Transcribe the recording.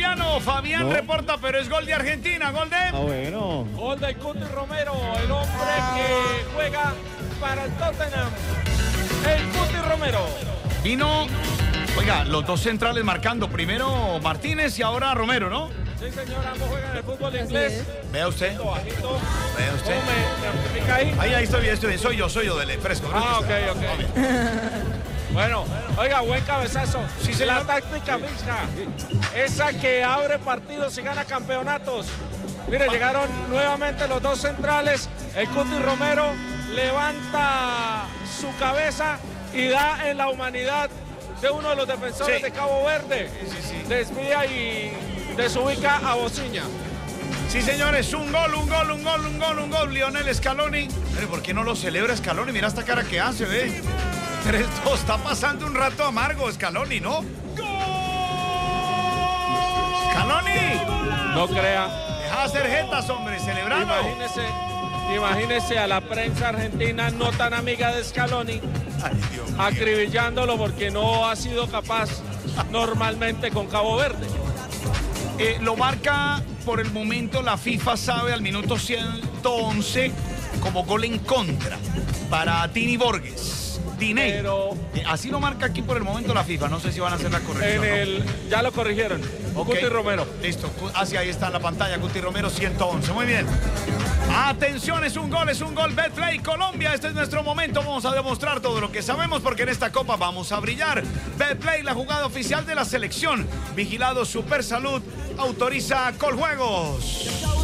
colombiano. Fabián reporta, pero es gol de Argentina. Gol de... bueno. Gol del Cuti Romero, el hombre que juega para el Tottenham. El Cuti Romero. Vino, oiga, los dos centrales marcando. Primero Martínez y ahora Romero, ¿no? Sí, señor, ambos juegan el fútbol inglés. Vea usted. Bajito. Vea usted. ¿Cómo me amplifica ahí? Ahí estoy bien. Soy yo, dele, fresco. Ah, ok. Bueno, oiga, buen cabezazo. Sí, señor. La táctica mixta. Esa que abre partidos y gana campeonatos. Mire, llegaron nuevamente los dos centrales. El Cuti Romero levanta su cabeza y da en la humanidad de uno de los defensores de Cabo Verde. Sí. Desvía y desubica a Bociña. Sí, señores, un gol. Lionel Scaloni. Pero ¿por qué no lo celebra Scaloni? Mira esta cara que hace, ve. 3-2, está pasando un rato amargo Scaloni, ¿no? ¡Gol! ¡Scaloni! No crea. Deja de hacer jetas, hombre, celebrando. Imagínese a la prensa argentina no tan amiga de Scaloni. Ay, Dios mío. Acribillándolo porque no ha sido capaz normalmente con Cabo Verde. Lo marca por el momento la FIFA, sabe, al minuto 111 como gol en contra para Dini Borges. Diney. Pero así lo marca aquí por el momento la FIFA. No sé si van a hacer la corrección. Ya lo corrigieron. Okay. Cuti Romero. Listo. Ahí está en la pantalla. Cuti Romero 111. Muy bien. Atención, es un gol. Betplay Colombia. Este es nuestro momento. Vamos a demostrar todo lo que sabemos porque en esta copa vamos a brillar. Betplay, la jugada oficial de la selección. Vigilado Super Salud. Autoriza Coljuegos.